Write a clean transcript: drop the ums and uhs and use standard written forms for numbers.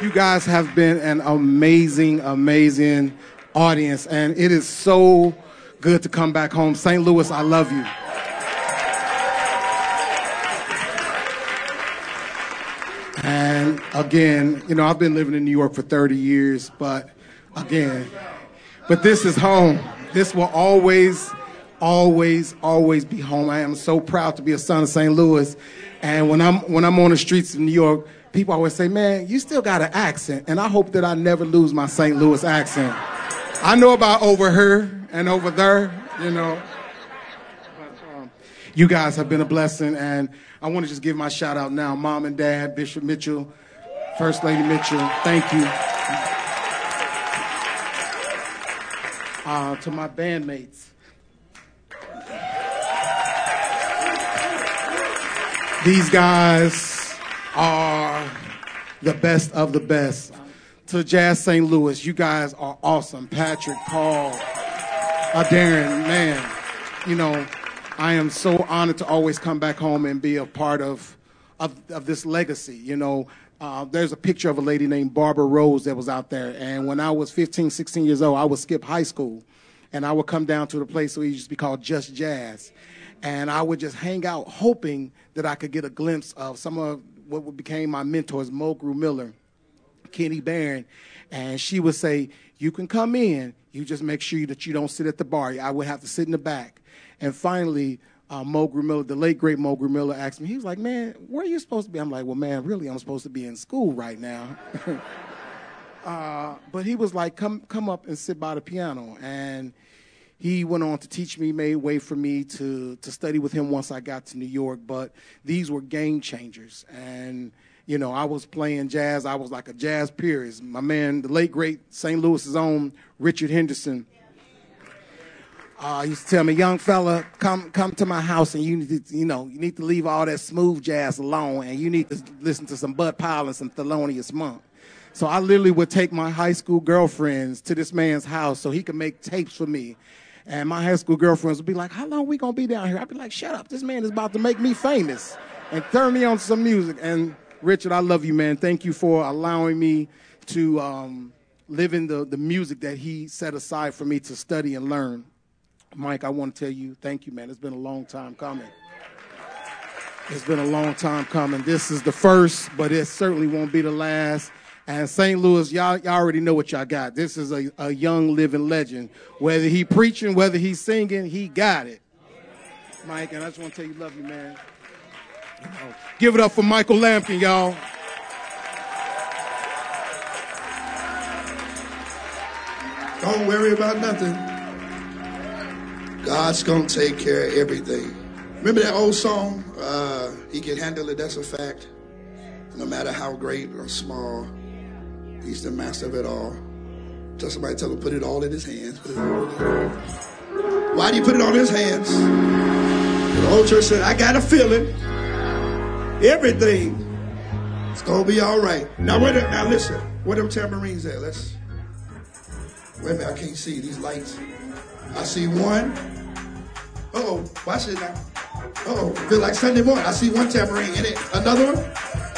You guys have been an amazing, amazing audience, and it is so good to come back home. St. Louis, I love you. And again, you know, I've been living in New York for 30 years, but this is home. This will always, always, always be home. I am so proud to be a son of St. Louis. And when I'm on the streets of New York, people always say, man, you still got an accent. And I hope that I never lose my St. Louis accent. I know about over here and over there, you know. But, you guys have been a blessing. And I want to just give my shout out now. Mom and Dad, Bishop Mitchell, First Lady Mitchell, thank you. To my bandmates. These guys are the best of the best. To Jazz St. Louis, you guys are awesome. Patrick, Carl, Darren, man, you know, I am so honored to always come back home and be a part of this legacy. You know, there's a picture of a lady named Barbara Rose that was out there. And when I was 15, 16 years old, I would skip high school. And I would come down to the place where it used to be called Just Jazz. And I would just hang out hoping that I could get a glimpse of some of what became my mentors, Mulgrew Miller, Kenny Barron. And she would say, you can come in, you just make sure that you don't sit at the bar. I would have to sit in the back. And finally, Mulgrew Miller, the late, great Mulgrew Miller, asked me, he was like, man, where are you supposed to be? I'm like, well, man, really, I'm supposed to be in school right now. But he was like, come up and sit by the piano. And he went on to teach me, made way for me to study with him once I got to New York. But these were game changers. And, you know, I was playing jazz. I was like a jazz purist. My man, the late, great St. Louis's own Richard Henderson, used to tell me, young fella, come to my house and you need to leave all that smooth jazz alone and you need to listen to some Bud Powell and some Thelonious Monk. So I literally would take my high school girlfriends to this man's house so he could make tapes for me. And my high school girlfriends would be like, how long are we going to be down here? I'd be like, shut up. This man is about to make me famous. And turn me on to some music. And Richard, I love you, man. Thank you for allowing me to live in the music that he set aside for me to study and learn. Mike, I want to tell you, thank you, man. It's been a long time coming. It's been a long time coming. This is the first, but it certainly won't be the last. And St. Louis, y'all already know what y'all got. This is a young living legend. Whether he preaching, whether he's singing, he got it. Mike, and I just want to tell you, love you, man. You know, give it up for Michael Lampkin, y'all. Don't worry about nothing. God's going to take care of everything. Remember that old song? He can handle it, that's a fact. No matter how great or small, he's the master of it all. Tell somebody, tell him, put it all in his hands. Why do you put it on his hands? The whole church said, I got a feeling. Everything is going to be all right. Now listen, where them tambourines at? Wait a minute, I can't see these lights. I see one. Uh-oh, watch it now. Uh-oh, feel like Sunday morning. I see one tambourine in it. Another one.